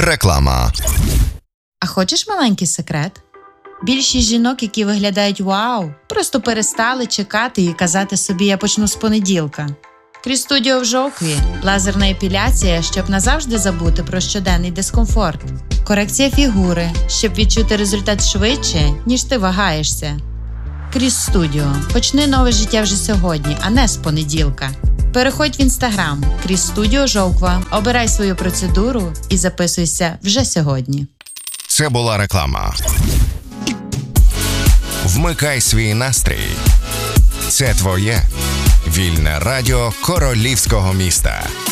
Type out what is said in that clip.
Реклама. А хочеш маленький секрет? Більшість жінок, які виглядають вау, просто перестали чекати і казати собі «я почну з понеділка». Кріс Studio в Жовкві – лазерна епіляція, щоб назавжди забути про щоденний дискомфорт. Корекція фігури, щоб відчути результат швидше, ніж ти вагаєшся. Кріс Studio. Почни нове життя вже сьогодні, а не з понеділка. Переходь в Instagram Кріс Studio Жовква, обирай свою процедуру і записуйся вже сьогодні. Це була реклама. Вмикай свій настрій. Це твоє вільне радіо Королівського міста.